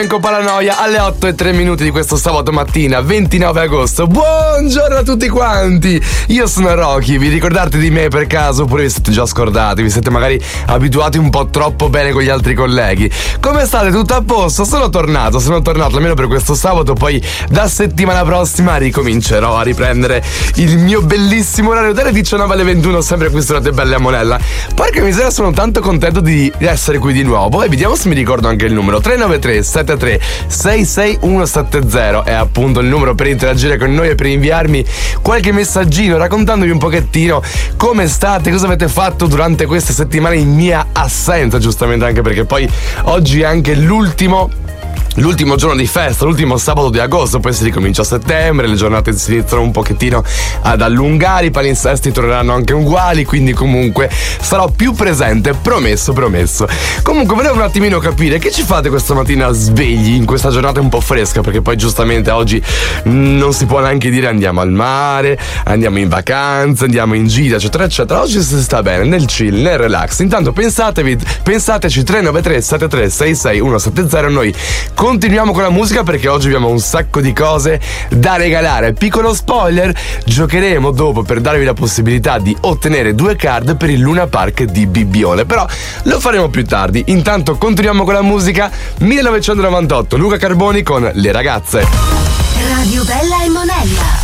Paranoia alle 8:03 di questo sabato mattina 29 agosto. Buongiorno a tutti quanti, io sono Rocky. Vi ricordate di me per caso oppure vi siete già scordati? Vi siete magari abituati un po' troppo bene con gli altri colleghi? Come state? Tutto a posto? Sono tornato almeno per questo sabato. Poi da settimana prossima ricomincerò a riprendere il mio bellissimo orario dalle 19 alle 21, sempre qui su Radio Bella e Monella. Porca miseria, sono tanto contento di essere qui di nuovo. E vediamo se mi ricordo anche il numero 393 73 66170 è appunto il numero per interagire con noi e per inviarmi qualche messaggino raccontandovi un pochettino come state, cosa avete fatto durante queste settimane in mia assenza, giustamente, anche perché poi oggi è anche l'ultimo giorno di festa, l'ultimo sabato di agosto, poi si ricomincia a settembre, le giornate si iniziano un pochettino ad allungare, i palinsesti torneranno anche uguali, quindi comunque sarò più presente, promesso. Comunque volevo un attimino capire che ci fate questa mattina svegli in questa giornata un po' fresca, perché poi giustamente oggi non si può neanche dire andiamo al mare, andiamo in vacanza, andiamo in gita, eccetera eccetera. Oggi si sta bene, nel chill, nel relax. Intanto pensateci 393 73 66170. Noi continuiamo con la musica perché oggi abbiamo un sacco di cose da regalare. Piccolo spoiler, giocheremo dopo per darvi la possibilità di ottenere 2 card per il Luna Park di Bibbione, però lo faremo più tardi. Intanto continuiamo con la musica. 1998, Luca Carboni con Le Ragazze. Radio Bella e Monella.